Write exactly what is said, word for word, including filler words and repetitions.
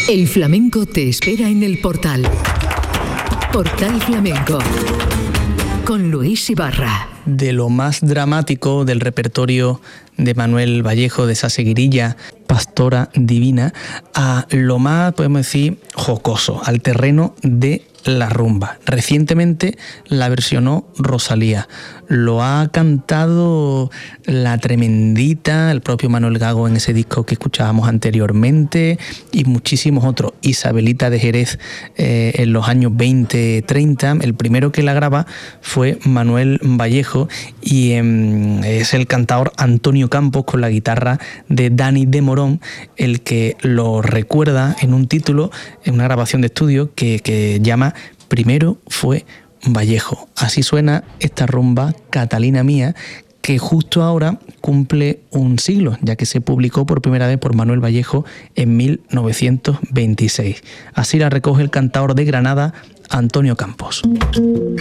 El flamenco te espera en el Portal. Portal Flamenco. Con Luis Ibarra. De lo más dramático del repertorio de Manuel Vallejo, de esa seguirilla Pastora Divina, a lo más, podemos decir, jocoso, al terreno de la rumba. Recientemente la versionó Rosalía. Lo ha cantado La Tremendita, el propio Manuel Gago en ese disco que escuchábamos anteriormente, y muchísimos otros. Isabelita de Jerez eh, en los años veinte treinta. El primero que la graba fue Manuel Vallejo y eh, es el cantador Antonio Campos con la guitarra de Dani de Morón el que lo recuerda en un título, en una grabación de estudio que, que llama Primero fue Vallejo. Así suena esta rumba Catalina Mía, que justo ahora cumple un siglo, ya que se publicó por primera vez por Manuel Vallejo en mil novecientos veintiséis. Así la recoge el cantador de Granada, Antonio Campos.